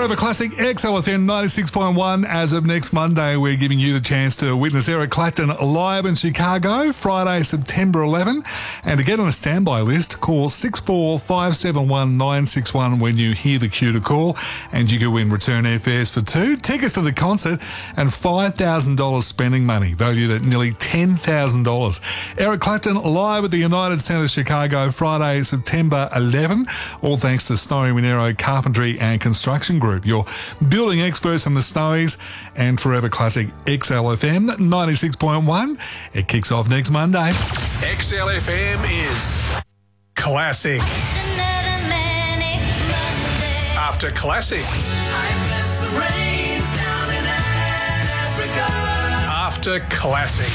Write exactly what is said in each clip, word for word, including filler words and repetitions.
Forever Classic, X L F M ninety-six point one. As of next Monday, we're giving you the chance to witness Eric Clapton live in Chicago, Friday, September eleventh. And to get on a standby list, call six four five seven one nine six one when you hear the cue to call, and you can win return airfares for two, tickets to the concert, and five thousand dollars spending money, valued at nearly ten thousand dollars. Eric Clapton live at the United Centre, Chicago, Friday, September eleventh. All thanks to Snowy Monero Carpentry and Construction Group, your building experts in the Snowies, and Forever Classic X L F M ninety-six point one. It kicks off next Monday. X L F M is classic. After classic. After classic.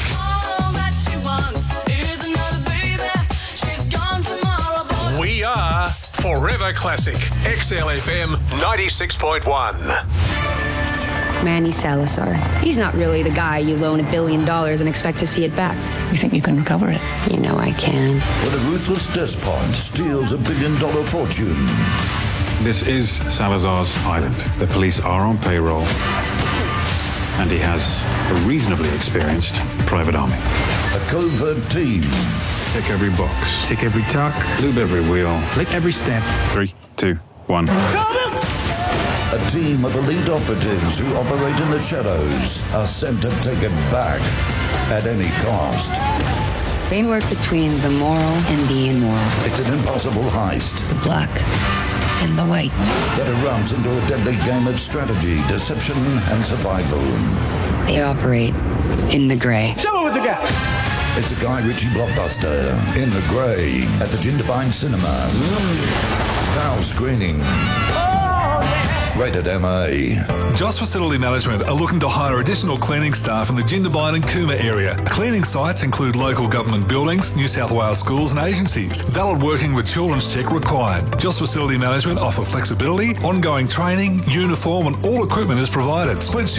We are Forever Classic. X L F M ninety-six point one. Manny Salazar. He's not really the guy you loan a billion dollars and expect to see it back. You think you can recover it? You know I can. When a ruthless despot steals a billion dollar fortune. This is Salazar's island. The police are on payroll, and he has a reasonably experienced private army. A covert team. Tick every box. Tick every tuck. Lube every wheel. Lick every step. Three, two, one. A team of elite operatives who operate in the shadows are sent to take it back at any cost. They work between the moral and the immoral. It's an impossible heist The black and the white. that erupts into a deadly game of strategy, deception, and survival. They operate in the gray. Show me what you got. It's a Guy Ritchie blockbuster, In the Grey, at the Jindabyne Cinema. Now screening. Rated M A. Joss Facility Management are looking to hire additional cleaning staff in the Jindabyne and Cooma area. Cleaning sites include local government buildings, New South Wales schools and agencies. Valid working with children's check required. Joss Facility Management offer flexibility, ongoing training, uniform and all equipment is provided. Split